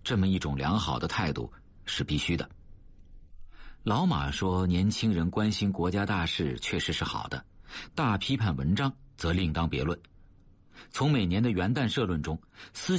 这么一种良好的态度是必须的。老马说，年轻人关心国家大事确实是好的，大批判文章则另当别论。从每年的元旦社论中，思